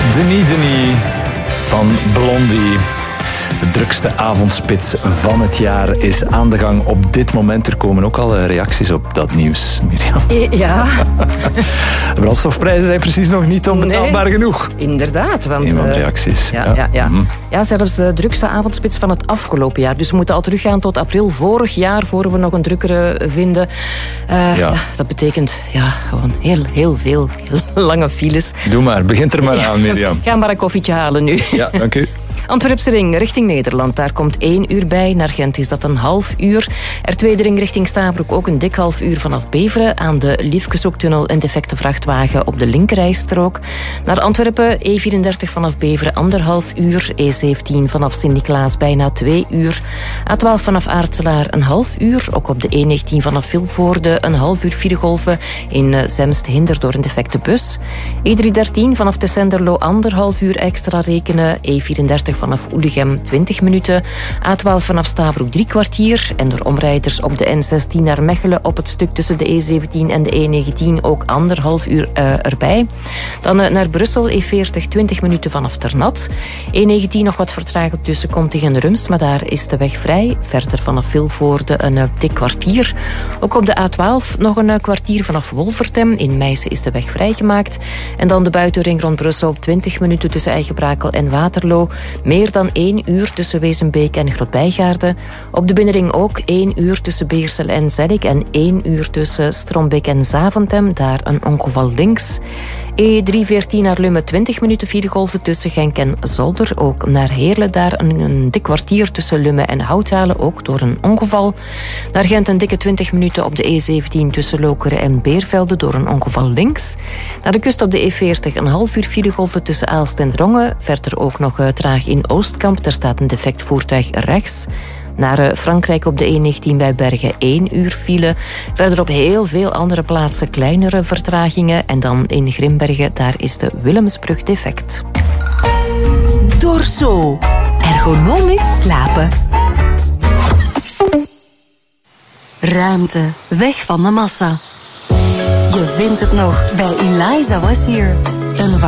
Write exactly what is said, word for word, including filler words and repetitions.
Denis Denis van Blondie. De drukste avondspits van het jaar is aan de gang op dit moment. Er komen ook al reacties op dat nieuws, Mirjam. Ja. De brandstofprijzen zijn precies nog niet onbetaalbaar nee, genoeg. Inderdaad. Want, Een van de reacties. Ja, ja. Ja, ja. Mm-hmm. ja, zelfs de drukste avondspits van het afgelopen jaar. Dus we moeten al teruggaan tot april vorig jaar, voor we nog een drukkere vinden. Uh, ja. Ja, dat betekent ja, gewoon heel, heel veel heel lange files. Doe maar, begint er maar ja. aan, Mirjam. Ga maar een koffietje halen nu. Ja, dank u. Antwerpse ring richting Nederland, daar komt één uur bij. Naar Gent is dat een half uur. Er tweede ring richting Stabroek ook een dik half uur vanaf Beveren. Aan de Liefkeshoektunnel een defecte vrachtwagen op de linkerrijstrook. Naar Antwerpen E vierendertig vanaf Beveren anderhalf uur. E zeventien vanaf Sint-Niklaas bijna twee uur. A twaalf vanaf Aartselaar een half uur. Ook op de E negentien vanaf Vilvoorde een half uur filegolven. In Zemst hinder door een defecte bus. E driehonderddertien vanaf Tessenderlo anderhalf uur extra rekenen. E vierendertig vanaf Oelegem twintig minuten. A twaalf vanaf Stabroek drie kwartier. En door omrijders op de N zestien naar Mechelen op het stuk tussen de E zeventien en de E negentien ook anderhalf uur uh, erbij. Dan uh, naar Brussel E veertig twintig minuten vanaf Ternat. E negentien nog wat vertragend tussen Kontig en Rumst, maar daar is de weg vrij. Verder vanaf Vilvoorde een uh, dik kwartier. Ook op de A twaalf nog een uh, kwartier vanaf Wolvertem. In Meissen is de weg vrijgemaakt. En dan de buitenring rond Brussel twintig minuten tussen Eigenbrakel en Waterloo. Meer dan één uur tussen Wezenbeek en Grootbijgaarden. Op de binnenring ook één uur tussen Beersel en Zellik en één uur tussen Strombeek en Zaventem. Daar een ongeval links. E driehonderdveertien naar Lummen twintig minuten filegolven tussen Genk en Zolder. Ook naar Heerlen daar een, een dik kwartier tussen Lummen en Houthalen, ook door een ongeval. Naar Gent een dikke twintig minuten op de E zeventien tussen Lokeren en Beervelde door een ongeval links. Naar de kust op de E veertig een half uur filegolven tussen Aalst en Drongen. Verder ook nog uh, traag in Oostkamp, daar staat een defect voertuig rechts. Naar Frankrijk op de E negentien bij Bergen één uur file. Verder op heel veel andere plaatsen kleinere vertragingen. En dan in Grimbergen, daar is de Willemsbrug defect. Dorso. Ergonomisch slapen. Ruimte. Weg van de massa. Je vindt het nog bij Eliza Was Here. Een